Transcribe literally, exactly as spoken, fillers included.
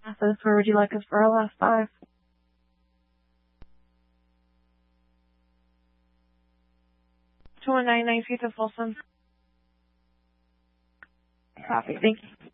passes. Where would you like us for our last five? two one nine nine feet of Folsom. Copy. Thank you.